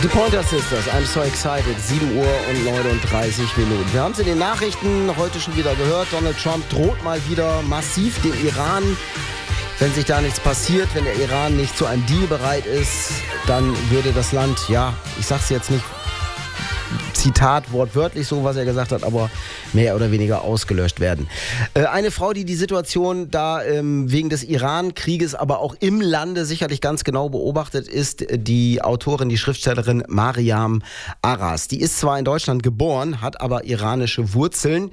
Die Pointer Sisters, I'm so excited, 7 Uhr und 39 Minuten. Wir haben es in den Nachrichten heute schon wieder gehört. Donald Trump droht mal wieder massiv dem Iran. Wenn sich da nichts passiert, wenn der Iran nicht zu einem Deal bereit ist, dann würde das Land, ja, ich sag's jetzt nicht Zitat wortwörtlich so, was er gesagt hat, aber mehr oder weniger ausgelöscht werden. Eine Frau, die Situation da wegen des Iran-Krieges, aber auch im Lande sicherlich ganz genau beobachtet, ist die Autorin, die Schriftstellerin Mariam Aras. Die ist zwar in Deutschland geboren, hat aber iranische Wurzeln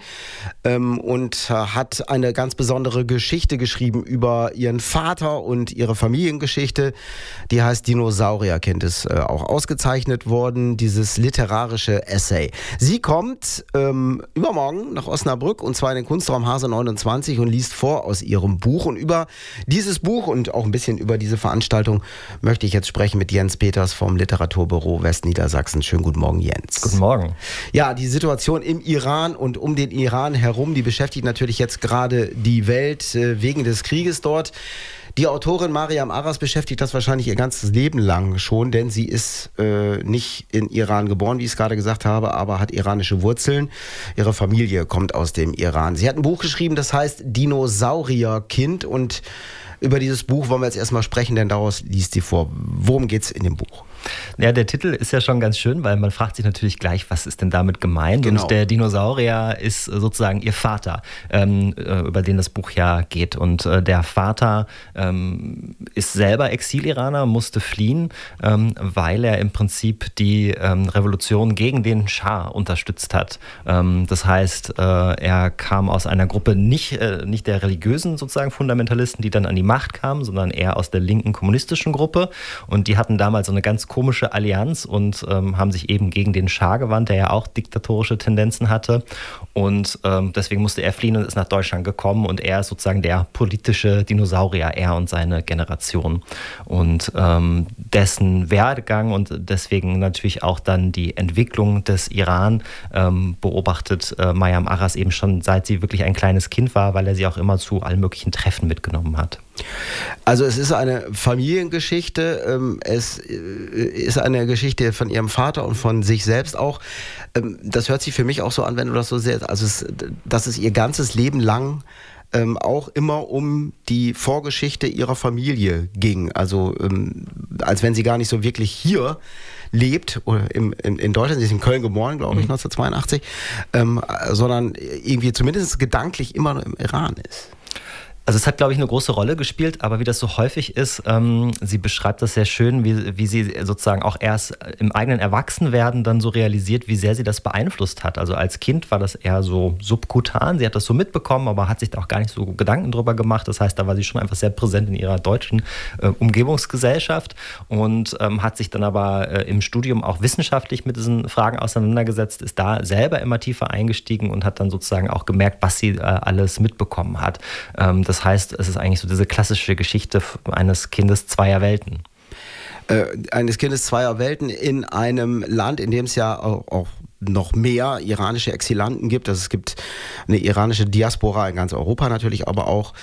und hat eine ganz besondere Geschichte geschrieben über ihren Vater und ihre Familiengeschichte. Die heißt Dinosaurierkind, ist auch ausgezeichnet worden, dieses literarische Essay. Sie kommt übermorgen nach Osnabrück und zwar in den Kunstraum Hase 29 und liest vor aus ihrem Buch. Und über dieses Buch und auch ein bisschen über diese Veranstaltung möchte ich jetzt sprechen mit Jens Peters vom Literaturbüro Westniedersachsen. Schönen guten Morgen, Jens. Guten Morgen. Ja, die Situation im Iran und um den Iran herum, die beschäftigt natürlich jetzt gerade die Welt wegen des Krieges dort. Die Autorin Mariam Aras beschäftigt das wahrscheinlich ihr ganzes Leben lang schon, denn sie ist nicht in Iran geboren, wie ich es gerade gesagt habe, aber hat iranische Wurzeln. Ihre Familie kommt aus dem Iran. Sie hat ein Buch geschrieben, das heißt Dinosaurierkind, und über dieses Buch wollen wir jetzt erstmal sprechen, denn daraus liest sie vor. Worum geht's in dem Buch? Ja, der Titel ist ja schon ganz schön, weil man fragt sich natürlich gleich, was ist denn damit gemeint? Genau. Und der Dinosaurier ist sozusagen ihr Vater, über den das Buch ja geht. Und der Vater ist selber Exil-Iraner, musste fliehen, weil er im Prinzip die Revolution gegen den Schah unterstützt hat. Das heißt, er kam aus einer Gruppe nicht der religiösen sozusagen Fundamentalisten, die dann an die Macht kamen, sondern eher aus der linken kommunistischen Gruppe. Und die hatten damals so eine ganz komische Allianz und haben sich eben gegen den Schah gewandt, der ja auch diktatorische Tendenzen hatte. Und deswegen musste er fliehen und ist nach Deutschland gekommen. Und er ist sozusagen der politische Dinosaurier, er und seine Generation. Und dessen Werdegang und deswegen natürlich auch dann die Entwicklung des Iran beobachtet Mariam Aras eben schon, seit sie wirklich ein kleines Kind war, weil er sie auch immer zu allen möglichen Treffen mitgenommen hat. Also es ist eine Familiengeschichte, es ist eine Geschichte von ihrem Vater und von sich selbst auch. Das hört sich für mich auch so an, wenn du das so siehst, also dass es ihr ganzes Leben lang auch immer um die Vorgeschichte ihrer Familie ging. Also als wenn sie gar nicht so wirklich hier lebt, oder in Deutschland, sie ist in Köln geboren, glaube ich, 1982, sondern irgendwie zumindest gedanklich immer noch im Iran ist. Also es hat, glaube ich, eine große Rolle gespielt, aber wie das so häufig ist, sie beschreibt das sehr schön, wie sie sozusagen auch erst im eigenen Erwachsenwerden dann so realisiert, wie sehr sie das beeinflusst hat. Also als Kind war das eher so subkutan, sie hat das so mitbekommen, aber hat sich da auch gar nicht so Gedanken drüber gemacht. Das heißt, da war sie schon einfach sehr präsent in ihrer deutschen Umgebungsgesellschaft und hat sich dann aber im Studium auch wissenschaftlich mit diesen Fragen auseinandergesetzt, ist da selber immer tiefer eingestiegen und hat dann sozusagen auch gemerkt, was sie alles mitbekommen hat. Das heißt, es ist eigentlich so diese klassische Geschichte eines Kindes zweier Welten. Eines Kindes zweier Welten in einem Land, in dem es ja auch noch mehr iranische Exilanten gibt. Also es gibt eine iranische Diaspora in ganz Europa natürlich, aber auch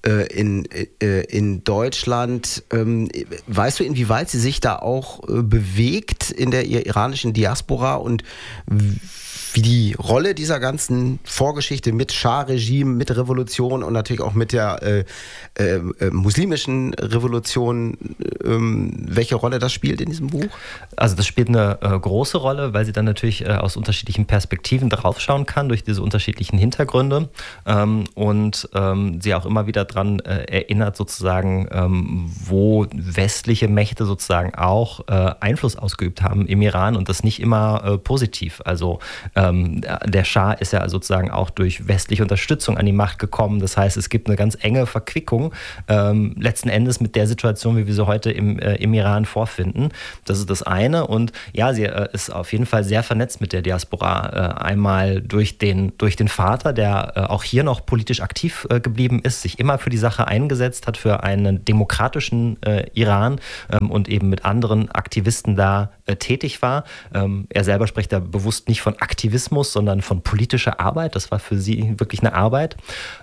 in Deutschland. Weißt du, inwieweit sie sich da auch bewegt in der iranischen Diaspora und wie die Rolle dieser ganzen Vorgeschichte mit Schah-Regime, mit Revolution und natürlich auch mit der muslimischen Revolution, welche Rolle das spielt in diesem Buch? Also das spielt eine große Rolle, weil sie dann natürlich aus unterschiedlichen Perspektiven draufschauen kann, durch diese unterschiedlichen Hintergründe und sie auch immer wieder daran erinnert, sozusagen, wo westliche Mächte sozusagen auch Einfluss ausgeübt haben im Iran und das nicht immer positiv. Also der Schah ist ja sozusagen auch durch westliche Unterstützung an die Macht gekommen. Das heißt, es gibt eine ganz enge Verquickung letzten Endes mit der Situation, wie wir sie heute im Iran vorfinden. Das ist das eine. Und ja, sie ist auf jeden Fall sehr vernetzt mit der Diaspora. Einmal durch den Vater, der auch hier noch politisch aktiv geblieben ist, sich immer für die Sache eingesetzt hat, für einen demokratischen Iran und eben mit anderen Aktivisten da tätig war. Er selber spricht da bewusst nicht von Aktivismus, sondern von politischer Arbeit. Das war für sie wirklich eine Arbeit.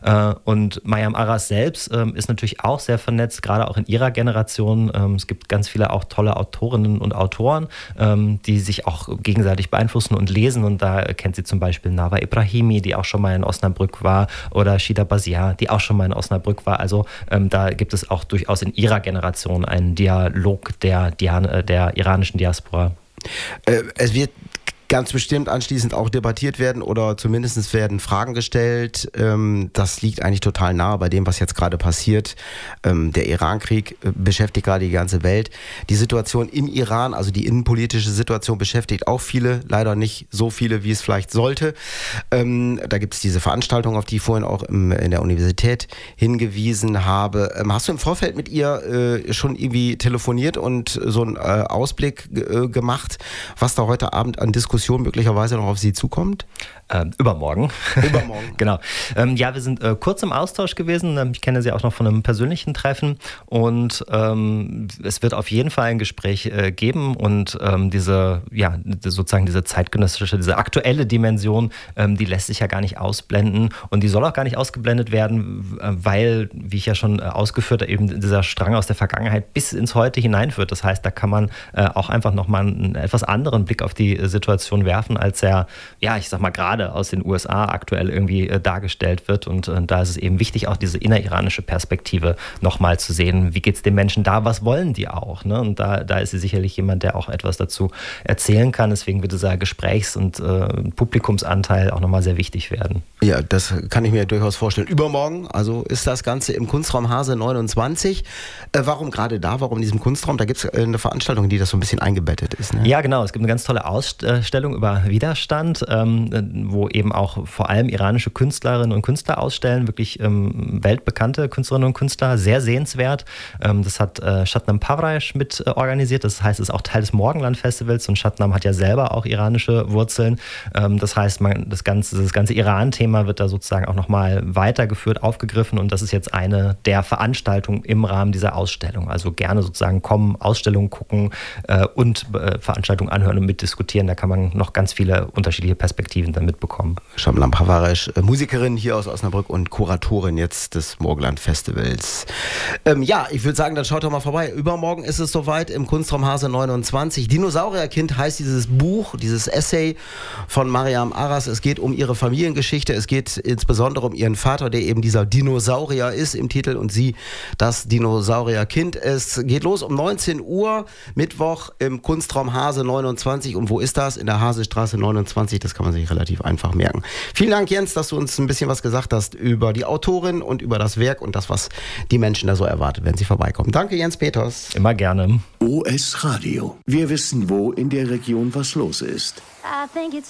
Und Mariam Aras selbst ist natürlich auch sehr vernetzt, gerade auch in ihrer Generation. Es gibt ganz viele auch tolle Autorinnen und Autoren, die sich auch gegenseitig beeinflussen und lesen. Und da kennt sie zum Beispiel Nawa Ibrahimi, die auch schon mal in Osnabrück war, oder Shida Baziar, die auch schon mal in Osnabrück war. Also da gibt es auch durchaus in ihrer Generation einen Dialog der iranischen Diaspora. Es wird ganz bestimmt anschließend auch debattiert werden oder zumindest werden Fragen gestellt. Das liegt eigentlich total nahe bei dem, was jetzt gerade passiert. Der Irankrieg beschäftigt gerade die ganze Welt. Die Situation im Iran, also die innenpolitische Situation, beschäftigt auch viele, leider nicht so viele, wie es vielleicht sollte. Da gibt es diese Veranstaltung, auf die ich vorhin auch in der Universität hingewiesen habe. Hast du im Vorfeld mit ihr schon irgendwie telefoniert und so einen Ausblick gemacht, was da heute Abend an Diskussionen möglicherweise noch auf Sie zukommt? Übermorgen. Übermorgen. Genau. Ja, wir sind kurz im Austausch gewesen. Ich kenne sie auch noch von einem persönlichen Treffen und es wird auf jeden Fall ein Gespräch geben und diese zeitgenössische, diese aktuelle Dimension, die lässt sich ja gar nicht ausblenden und die soll auch gar nicht ausgeblendet werden, weil, wie ich ja schon ausgeführt habe, eben dieser Strang aus der Vergangenheit bis ins Heute hineinführt. Das heißt, da kann man auch einfach nochmal einen etwas anderen Blick auf die Situation werfen, als er, ja, ich sag mal, gerade aus den USA aktuell irgendwie dargestellt wird. Und da ist es eben wichtig, auch diese inneriranische Perspektive nochmal zu sehen. Wie geht es den Menschen da? Was wollen die auch? Ne? Und da ist sie sicherlich jemand, der auch etwas dazu erzählen kann. Deswegen wird dieser Gesprächs- und Publikumsanteil auch nochmal sehr wichtig werden. Ja, das kann ich mir durchaus vorstellen. Übermorgen, also ist das Ganze im Kunstraum Hase 29. Warum gerade da? Warum in diesem Kunstraum? Da gibt es eine Veranstaltung, die das so ein bisschen eingebettet ist. Ne? Ja, genau. Es gibt eine ganz tolle Ausstellung über Widerstand, wo eben auch vor allem iranische Künstlerinnen und Künstler ausstellen, wirklich weltbekannte Künstlerinnen und Künstler, sehr sehenswert. Das hat Shatnam Pavrash mit organisiert, das heißt, es ist auch Teil des Morgenland-Festivals und Shatnam hat ja selber auch iranische Wurzeln. Das heißt, das ganze Iran-Thema wird da sozusagen auch nochmal weitergeführt, aufgegriffen und das ist jetzt eine der Veranstaltungen im Rahmen dieser Ausstellung. Also gerne sozusagen kommen, Ausstellungen gucken und Veranstaltungen anhören und mitdiskutieren. Da kann man noch ganz viele unterschiedliche Perspektiven dann mitbekommen. Shatnam Pavrash, Musikerin hier aus Osnabrück und Kuratorin jetzt des Morgenland Festivals. Ja, ich würde sagen, dann schaut doch mal vorbei. Übermorgen ist es soweit im Kunstraum Hase 29. Dinosaurierkind heißt dieses Buch, dieses Essay von Mariam Aras. Es geht um ihre Familiengeschichte. Es geht insbesondere um ihren Vater, der eben dieser Dinosaurier ist im Titel und sie das Dinosaurierkind. Es geht los um 19 Uhr, Mittwoch im Kunstraum Hase 29. Und wo ist das? In der Hasestraße 29. Das kann man sich relativ einfach merken. Vielen Dank, Jens, dass du uns ein bisschen was gesagt hast über die Autorin und über das Werk und das, was die Menschen da so erwartet, wenn sie vorbeikommen. Danke, Jens Peters. Immer gerne. OS Radio. Wir wissen, wo in der Region was los ist. I think it's